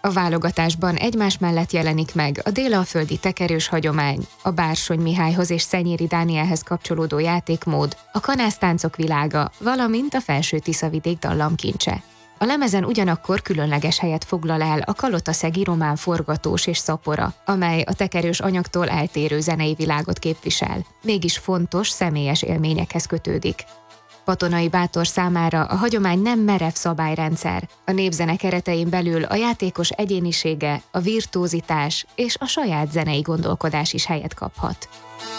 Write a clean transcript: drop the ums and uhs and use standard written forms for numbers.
A válogatásban egymás mellett jelenik meg a délalföldi tekerős hagyomány, a Bársony Mihályhoz és Szenyéri Dánielhez kapcsolódó játékmód, a kanásztáncok világa, valamint a Felső-Tiszavidék dallamkincse. A lemezen ugyanakkor különleges helyet foglal el a kalotaszegi román forgatós és szapora, amely a tekerős anyagtól eltérő zenei világot képvisel, mégis fontos, személyes élményekhez kötődik. Patonai Bátor számára a hagyomány nem merev szabályrendszer, a népzene keretein belül a játékos egyénisége, a virtuózitás és a saját zenei gondolkodás is helyet kaphat.